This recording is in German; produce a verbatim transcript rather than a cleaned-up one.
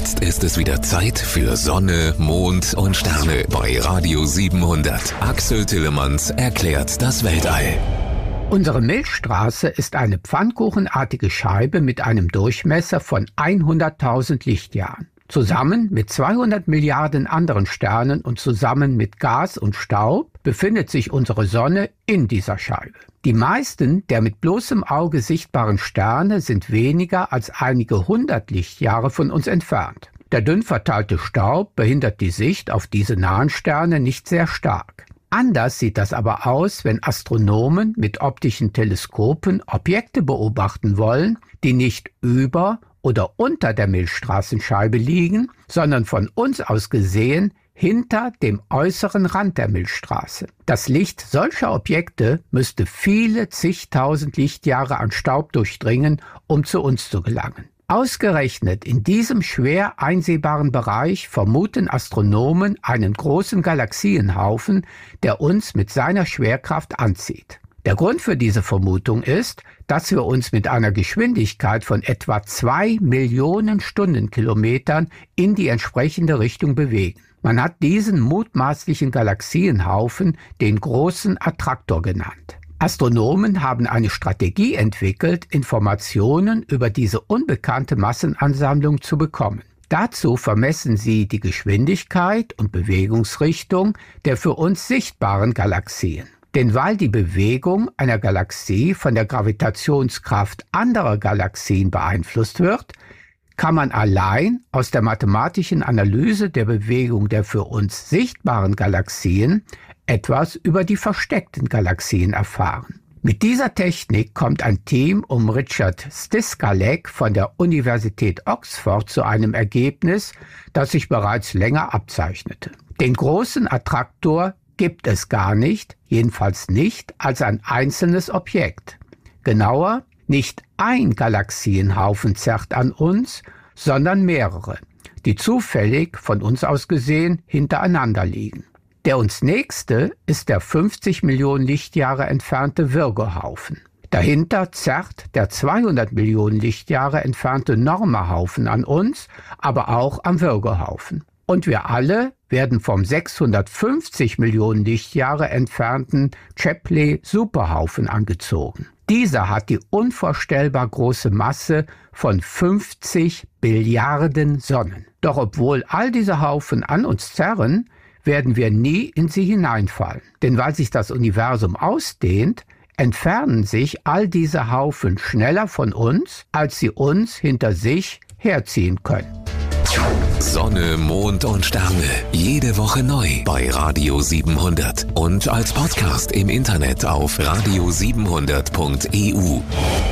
Jetzt ist es wieder Zeit für Sonne, Mond und Sterne bei Radio siebenhundert. Axel Tillemanns erklärt das Weltall. Unsere Milchstraße ist eine pfannkuchenartige Scheibe mit einem Durchmesser von hunderttausend Lichtjahren. Zusammen mit zweihundert Milliarden anderen Sternen und zusammen mit Gas und Staub befindet sich unsere Sonne in dieser Scheibe. Die meisten der mit bloßem Auge sichtbaren Sterne sind weniger als einige hundert Lichtjahre von uns entfernt. Der dünn verteilte Staub behindert die Sicht auf diese nahen Sterne nicht sehr stark. Anders sieht das aber aus, wenn Astronomen mit optischen Teleskopen Objekte beobachten wollen, die nicht über oder unter der Milchstraßenscheibe liegen, sondern von uns aus gesehen hinter dem äußeren Rand der Milchstraße. Das Licht solcher Objekte müsste viele zigtausend Lichtjahre an Staub durchdringen, um zu uns zu gelangen. Ausgerechnet in diesem schwer einsehbaren Bereich vermuten Astronomen einen großen Galaxienhaufen, der uns mit seiner Schwerkraft anzieht. Der Grund für diese Vermutung ist, dass wir uns mit einer Geschwindigkeit von etwa zwei Millionen Stundenkilometern in die entsprechende Richtung bewegen. Man hat diesen mutmaßlichen Galaxienhaufen den großen Attraktor genannt. Astronomen haben eine Strategie entwickelt, Informationen über diese unbekannte Massenansammlung zu bekommen. Dazu vermessen sie die Geschwindigkeit und Bewegungsrichtung der für uns sichtbaren Galaxien. Denn weil die Bewegung einer Galaxie von der Gravitationskraft anderer Galaxien beeinflusst wird, kann man allein aus der mathematischen Analyse der Bewegung der für uns sichtbaren Galaxien etwas über die versteckten Galaxien erfahren. Mit dieser Technik kommt ein Team um Richard Stiskalek von der Universität Oxford zu einem Ergebnis, das sich bereits länger abzeichnete. Den großen Attraktor gibt es gar nicht, jedenfalls nicht als ein einzelnes Objekt. Genauer, nicht ein Galaxienhaufen zerrt an uns, sondern mehrere, die zufällig von uns aus gesehen hintereinander liegen. Der uns nächste ist der fünfzig Millionen Lichtjahre entfernte Virgo-Haufen. Dahinter zerrt der zweihundert Millionen Lichtjahre entfernte Norma-Haufen an uns, aber auch am Virgo-Haufen. Und wir alle werden vom sechshundertfünfzig Millionen Lichtjahre entfernten Shapley-Superhaufen angezogen. Dieser hat die unvorstellbar große Masse von fünfzig Billiarden Sonnen. Doch obwohl all diese Haufen an uns zerren, werden wir nie in sie hineinfallen. Denn weil sich das Universum ausdehnt, entfernen sich all diese Haufen schneller von uns, als sie uns hinter sich herziehen können. Sonne, Mond und Sterne. Jede Woche neu bei Radio siebenhundert. Und als Podcast im Internet auf radio siebenhundert punkt e u.